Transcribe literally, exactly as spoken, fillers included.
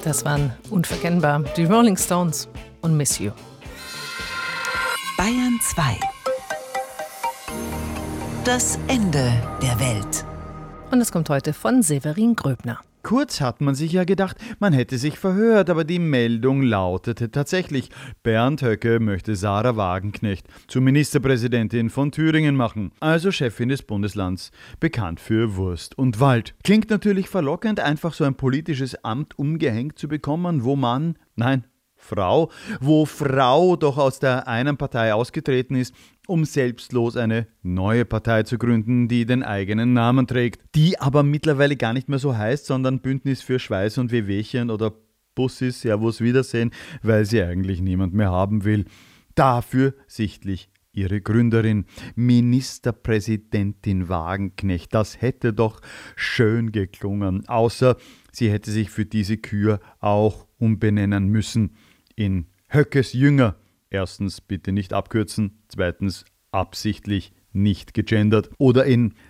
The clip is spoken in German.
Das waren unverkennbar die Rolling Stones und Miss You. Bayern zwei. Das Ende der Welt. Und es kommt heute von Severin Gröbner. Kurz hat man sich ja gedacht, man hätte sich verhört, aber die Meldung lautete tatsächlich: Bernd Höcke möchte Sarah Wagenknecht zur Ministerpräsidentin von Thüringen machen, also Chefin des Bundeslands, bekannt für Wurst und Wald. Klingt natürlich verlockend, einfach so ein politisches Amt umgehängt zu bekommen, wo man, nein, Frau, wo Frau doch aus der einen Partei ausgetreten ist, um selbstlos eine neue Partei zu gründen, die den eigenen Namen trägt, die aber mittlerweile gar nicht mehr so heißt, sondern Bündnis für Schweiß und Wehwehchen oder Bussi, Servus, Wiedersehen, weil sie eigentlich niemand mehr haben will. Dafür sichtlich ihre Gründerin, Ministerpräsidentin Wagenknecht. Das hätte doch schön geklungen, außer sie hätte sich für diese Kür auch umbenennen müssen in Höckes Jünger. Erstens bitte nicht abkürzen, zweitens absichtlich nicht gegendert. Oder in